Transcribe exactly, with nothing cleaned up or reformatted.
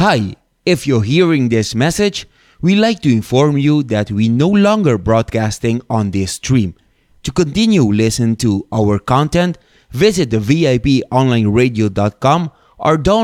Hi, if you're hearing this message, we'd like to inform you that we no longer broadcasting on this stream. To continue listening to our content, visit the V I P online radio dot com or download